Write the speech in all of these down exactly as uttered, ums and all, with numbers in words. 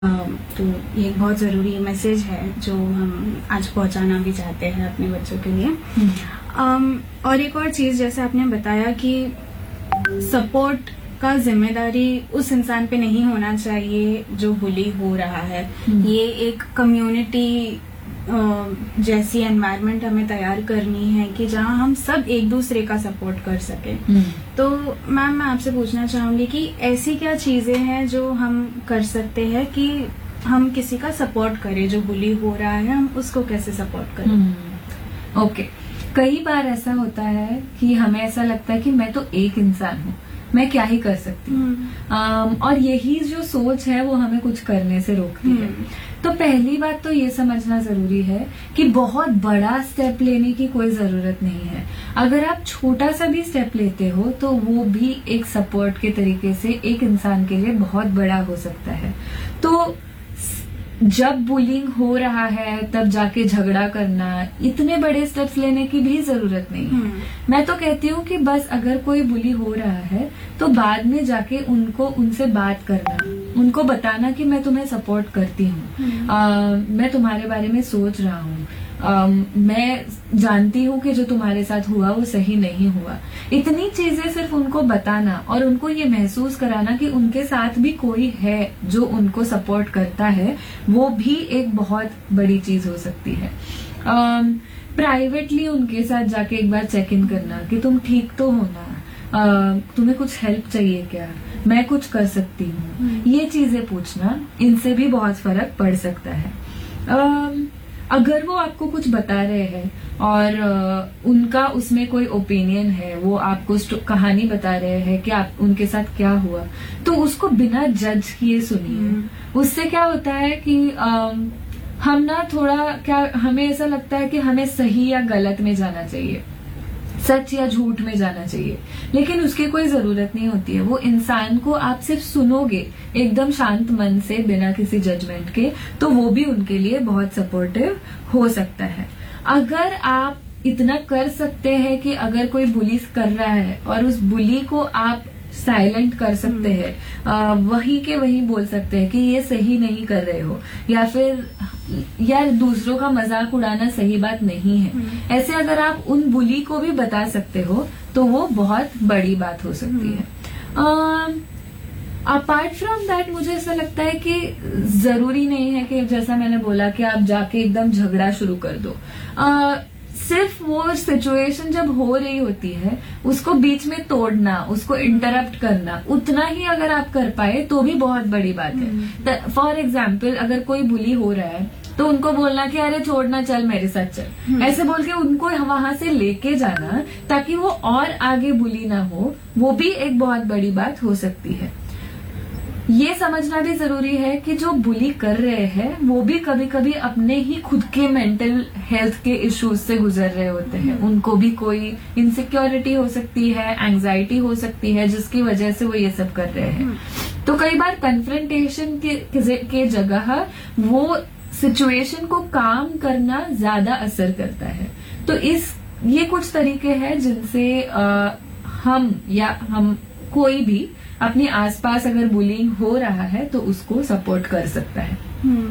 अ, तो ये एक बहुत ज़रूरी मैसेज है जो हम आज पहुंचाना भी चाहते हैं अपने बच्चों के लिए। अम, और एक और चीज़ जैसे आपने बताया कि सपोर्ट का जिम्मेदारी उस इंसान पे नहीं होना चाहिए जो बुली हो रहा है। ये एक कम्युनिटी जैसी एनवायरनमेंट हमें तैयार करनी है कि जहां हम सब एक दूसरे का सपोर्ट कर सके। तो मैम मैं आपसे पूछना चाहूंगी कि ऐसी क्या चीजें हैं जो हम कर सकते हैं कि हम किसी का सपोर्ट करें, जो बुली हो रहा है हम उसको कैसे सपोर्ट करें। Okay okay. कई बार ऐसा होता है कि हमें ऐसा लगता है कि मैं तो एक इंसान हूँ, मैं क्या ही कर सकती हूँ, um, और यही जो सोच है वो हमें कुछ करने से रोकती है। तो पहली बात तो ये समझना जरूरी है कि बहुत बड़ा स्टेप लेने की कोई जरूरत नहीं है। अगर आप छोटा सा भी स्टेप लेते हो तो वो भी एक सपोर्ट के तरीके से एक इंसान के लिए बहुत बड़ा हो सकता है। तो जब बुलिंग हो रहा है तब जाके झगड़ा करना, इतने बड़े स्टेप्स लेने की भी जरूरत नहीं है। मैं तो कहती हूँ कि बस अगर कोई बुली हो रहा है तो बाद में जाके उनको उनसे बात करना, उनको बताना कि मैं तुम्हें सपोर्ट करती हूँ, मैं तुम्हारे बारे में सोच रहा हूँ, Um, मैं जानती हूँ कि जो तुम्हारे साथ हुआ वो सही नहीं हुआ। इतनी चीजें सिर्फ उनको बताना और उनको ये महसूस कराना कि उनके साथ भी कोई है जो उनको सपोर्ट करता है, वो भी एक बहुत बड़ी चीज हो सकती है। प्राइवेटली um, उनके साथ जाके एक बार चेक इन करना कि तुम ठीक तो हो ना, uh, तुम्हें कुछ हेल्प चाहिए क्या, मैं कुछ कर सकती हूँ, ये चीजें पूछना, इनसे भी बहुत फर्क पड़ सकता है। um, अगर वो आपको कुछ बता रहे हैं और uh, उनका उसमें कोई ओपिनियन है, वो आपको कहानी बता रहे हैं कि आप उनके साथ क्या हुआ, तो उसको बिना जज किए सुनिए। उससे क्या होता है कि uh, हम ना थोड़ा क्या, हमें ऐसा लगता है कि हमें सही या गलत में जाना चाहिए, सच या झूठ में जाना चाहिए, लेकिन उसकी कोई जरूरत नहीं होती है। वो इंसान को आप सिर्फ सुनोगे एकदम शांत मन से बिना किसी जजमेंट के, तो वो भी उनके लिए बहुत सपोर्टिव हो सकता है। अगर आप इतना कर सकते हैं कि अगर कोई बुली कर रहा है और उस बुली को आप साइलेंट कर सकते हैं, वही के वही बोल सकते हैं कि ये सही नहीं कर रहे हो, या फिर यार दूसरों का मजाक उड़ाना सही बात नहीं है, ऐसे अगर आप उन बुली को भी बता सकते हो तो वो बहुत बड़ी बात हो सकती है। अपार्ट फ्रॉम दैट मुझे ऐसा लगता है कि जरूरी नहीं है कि जैसा मैंने बोला कि आप जाके एकदम झगड़ा शुरू कर दो। uh, सिर्फ वो सिचुएशन जब हो रही होती है उसको बीच में तोड़ना, उसको इंटरप्ट करना, उतना ही अगर आप कर पाए तो भी बहुत बड़ी बात है। फॉर एग्जाम्पल अगर कोई बुली हो रहा है तो उनको बोलना कि अरे छोड़ना, चल मेरे साथ चल, ऐसे बोल के उनको वहां से लेके जाना ताकि वो और आगे बुली ना हो, वो भी एक बहुत बड़ी बात हो सकती है। ये समझना भी जरूरी है कि जो बुली कर रहे हैं वो भी कभी कभी अपने ही खुद के मेंटल हेल्थ के इश्यूज से गुजर रहे होते हैं। उनको भी कोई इनसिक्योरिटी हो सकती है, एंजाइटी हो सकती है, जिसकी वजह से वो ये सब कर रहे हैं। तो कई बार कन्फ्रंटेशन के, के जगह वो सिचुएशन को काम करना ज्यादा असर करता है। तो इस ये कुछ तरीके हैं जिनसे आ, हम या हम कोई भी अपने आसपास अगर बुलिंग हो रहा है तो उसको सपोर्ट कर सकता है।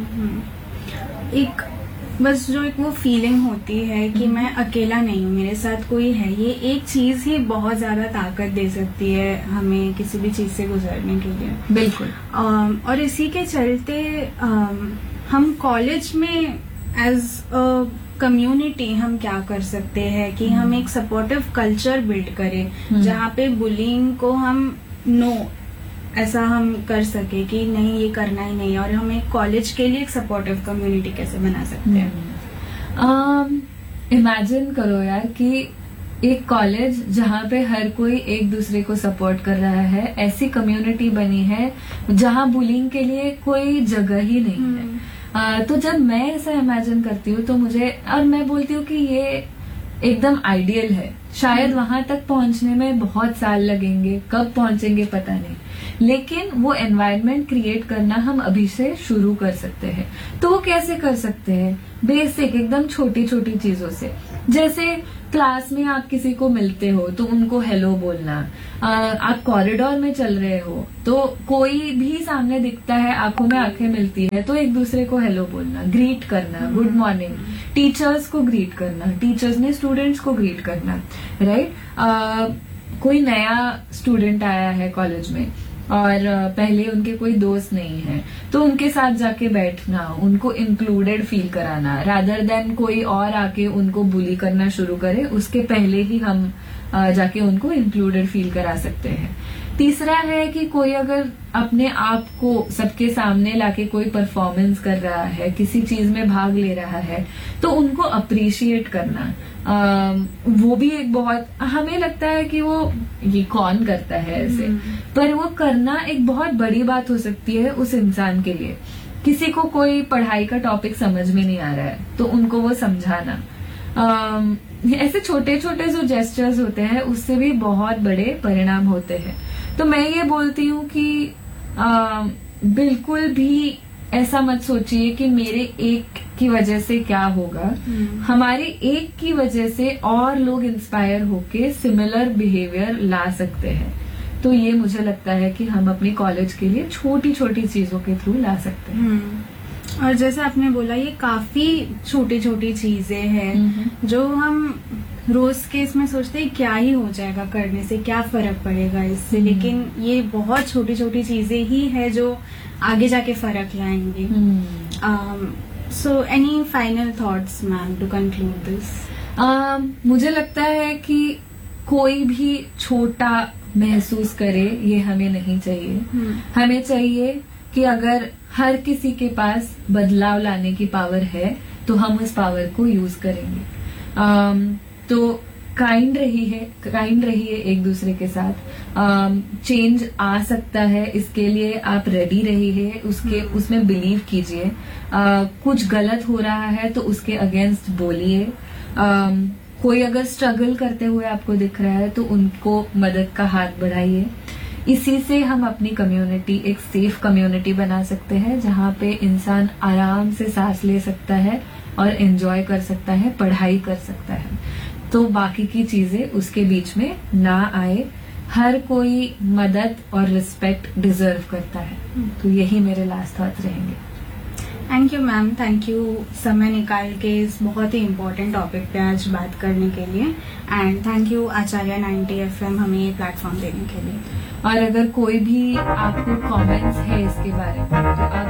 एक बस जो एक वो फीलिंग होती है कि मैं अकेला नहीं हूँ, मेरे साथ कोई है, ये एक चीज ही बहुत ज्यादा ताकत दे सकती है हमें किसी भी चीज से गुजरने के लिए। बिल्कुल। और इसी के चलते हम कॉलेज में एज अ कम्युनिटी हम क्या कर सकते हैं कि हम एक सपोर्टिव कल्चर बिल्ड करें जहाँ पे बुलिंग को हम नो ऐसा हम कर सके कि नहीं ये करना ही नहीं है, और हम एक कॉलेज के लिए एक सपोर्टिव कम्युनिटी कैसे बना सकते हैं। इमेजिन um, करो यार कि एक कॉलेज जहाँ पे हर कोई एक दूसरे को सपोर्ट कर रहा है, ऐसी कम्युनिटी बनी है जहाँ बुलिंग के लिए कोई जगह ही नहीं है। uh, तो जब मैं ऐसा इमेजिन करती हूँ तो मुझे, और मैं बोलती हूँ कि ये एकदम आइडियल है। शायद वहां तक पहुंचने में बहुत साल लगेंगे, कब पहुंचेंगे पता नहीं, लेकिन वो एनवायरनमेंट क्रिएट करना हम अभी से शुरू कर सकते हैं। तो वो कैसे कर सकते हैं? बेसिक एकदम छोटी छोटी चीजों से, जैसे क्लास में आप किसी को मिलते हो तो उनको हेलो बोलना, आ, आप कॉरिडोर में चल रहे हो तो कोई भी सामने दिखता है, आंखों में आंखें मिलती है तो एक दूसरे को हेलो बोलना, ग्रीट करना, गुड मॉर्निंग, टीचर्स को ग्रीट करना, टीचर्स ने स्टूडेंट्स को ग्रीट करना, राइट। कोई नया स्टूडेंट आया है कॉलेज में और पहले उनके कोई दोस्त नहीं है तो उनके साथ जाके बैठना, उनको इंक्लूडेड फील कराना, रादर देन कोई और आके उनको बुली करना शुरू करे, उसके पहले ही हम जाके उनको इंक्लूडेड फील करा सकते हैं। तीसरा है कि कोई अगर अपने आप को सबके सामने लाके कोई परफॉर्मेंस कर रहा है, किसी चीज में भाग ले रहा है, तो उनको अप्रिशिएट करना। आ, वो भी एक बहुत, हमें लगता है कि वो ये कौन करता है ऐसे, पर वो करना एक बहुत बड़ी बात हो सकती है उस इंसान के लिए। किसी को कोई पढ़ाई का टॉपिक समझ में नहीं आ रहा है तो उनको वो समझाना, आ, ऐसे छोटे छोटे जो जेस्चर्स होते हैं उससे भी बहुत बड़े परिणाम होते हैं। तो मैं ये बोलती हूँ कि आ, बिल्कुल भी ऐसा मत सोचिए कि मेरे एक की वजह से क्या होगा। हमारे एक की वजह से और लोग इंस्पायर होके सिमिलर बिहेवियर ला सकते हैं। तो ये मुझे लगता है कि हम अपनी कॉलेज के लिए छोटी छोटी चीजों के थ्रू ला सकते हैं। और जैसे आपने बोला ये काफी छोटी छोटी चीजें हैं जो हम रोज के इसमें सोचते हैं क्या ही हो जाएगा करने से, क्या फर्क पड़ेगा इससे, लेकिन ये बहुत छोटी छोटी चीजें ही है जो आगे जाके फर्क लाएंगी। So any final thoughts ma'am to conclude this? मुझे लगता है कि कोई भी छोटा महसूस करे ये हमें नहीं चाहिए। hmm. हमें चाहिए कि अगर हर किसी के पास बदलाव लाने की पावर है तो हम उस पावर को यूज करेंगे। um, तो काइंड रही है काइंड रहिए एक दूसरे के साथ। चेंज um, आ सकता है, इसके लिए आप रेडी रहिए, उसके hmm. उसमें बिलीव कीजिए। uh, कुछ गलत हो रहा है तो उसके अगेंस्ट बोलिए। um, कोई अगर स्ट्रगल करते हुए आपको दिख रहा है तो उनको मदद का हाथ बढ़ाइए। इसी से हम अपनी कम्युनिटी एक सेफ कम्युनिटी बना सकते हैं जहाँ पे इंसान आराम से सांस ले सकता है और एंजॉय कर सकता है, पढ़ाई कर सकता है। तो बाकी की चीजें उसके बीच में ना आए। हर कोई मदद और रिस्पेक्ट डिजर्व करता है। तो यही मेरे लास्ट थॉट्स रहेंगे। Thank you ma'am, thank you समय निकाल के इस बहुत ही इम्पोर्टेंट टॉपिक पे आज बात करने के लिए। And thank you Acharya ninety F M हमें ये प्लेटफॉर्म देने के लिए। और अगर कोई भी आपको कमेंट्स है इसके बारे में तो आप